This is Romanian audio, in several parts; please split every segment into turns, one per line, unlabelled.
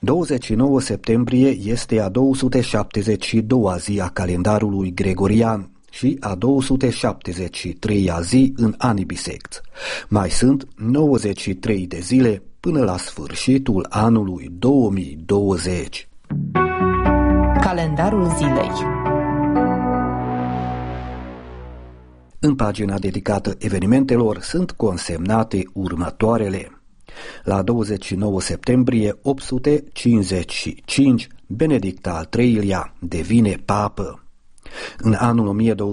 29 septembrie este a 272-a zi a calendarului gregorian și a 273-a zi în anii bisecți. Mai sunt 93 de zile până la sfârșitul anului 2020.
Calendarul zilei.
În pagina dedicată evenimentelor sunt consemnate următoarele. La 29 septembrie 855, Benedict al III-lea devine papă. În anul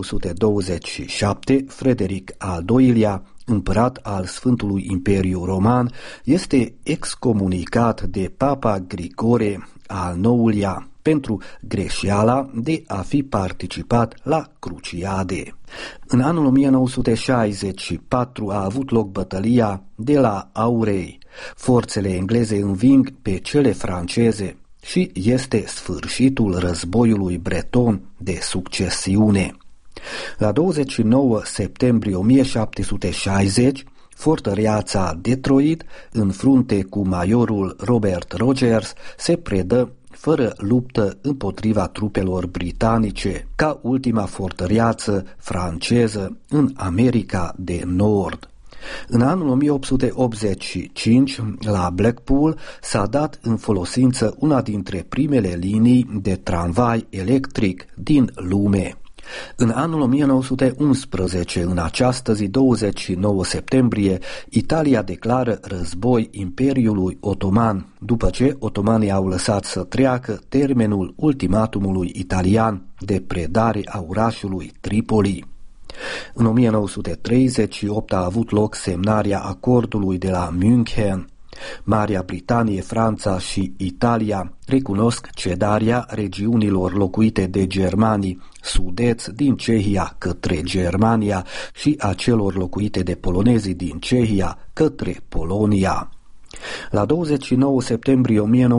1227, Frederic al II-lea, împărat al Sfântului Imperiu Roman, este excomunicat de Papa Grigore al IX-lea pentru greșeala de a fi participat la cruciade. În anul 1964 a avut loc bătălia de la Auray. Forțele engleze înving pe cele franceze și este sfârșitul războiului breton de succesiune. La 29 septembrie 1760, fortăreața Detroit, în frunte cu majorul Robert Rogers, se predă fără luptă împotriva trupelor britanice, ca ultima fortăreață franceză în America de Nord. În anul 1885, la Blackpool, s-a dat în folosință una dintre primele linii de tramvai electric din lume. În anul 1911, în această zi, 29 septembrie, Italia declară război Imperiului Otoman, după ce otomanii au lăsat să treacă termenul ultimatumului italian de predare a orașului Tripoli. În 1938 a avut loc semnarea acordului de la München. Marea Britanie, Franța și Italia recunosc cedarea regiunilor locuite de germanii sudeți din Cehia către Germania și a celor locuite de polonezii din Cehia către Polonia. La 29 septembrie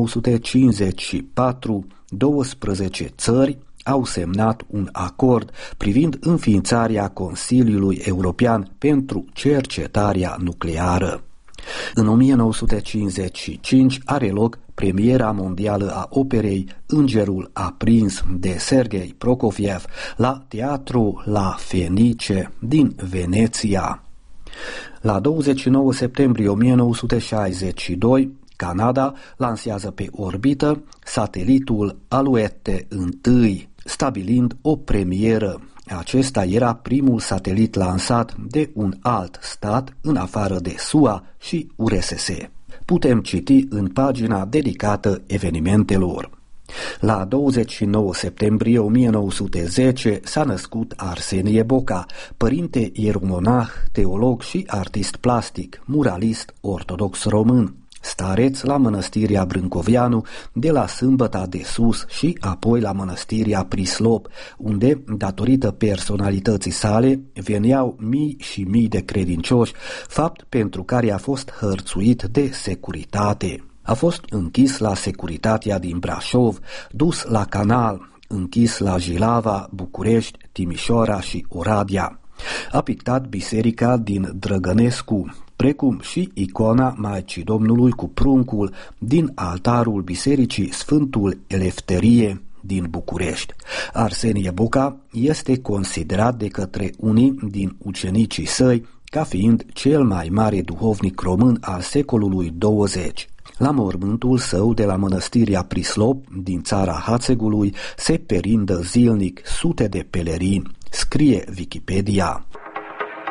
1954, 12 țări au semnat un acord privind înființarea Consiliului European pentru cercetarea nucleară. În 1955 are loc premiera mondială a operei Îngerul aprins de Sergei Prokofiev la Teatru La Fenice din Veneția. La 29 septembrie 1962, Canada lansează pe orbită satelitul Alouette 1, stabilind o premieră. Acesta era primul satelit lansat de un alt stat în afară de SUA și URSS. Putem citi în pagina dedicată evenimentelor. La 29 septembrie 1910 s-a născut Arsenie Boca, părinte ieromonah, teolog și artist plastic, muralist ortodox român, stareț la mănăstirea Brâncoveanu, de la Sâmbăta de Sus și apoi la mănăstirea Prislop, unde, datorită personalității sale, veneau mii și mii de credincioși, fapt pentru care a fost hărțuit de securitate. A fost închis la securitatea din Brașov, dus la Canal, închis la Jilava, București, Timișoara și Oradea. A pictat biserica din Drăgănescu, precum și icona Maicii Domnului cu pruncul din altarul bisericii Sfântul Elefterie din București. Arsenie Boca este considerat de către unii din ucenicii săi ca fiind cel mai mare duhovnic român al secolului 20. La mormântul său de la mănăstirea Prislop din țara Hațegului se perindă zilnic sute de pelerini, scrie Wikipedia.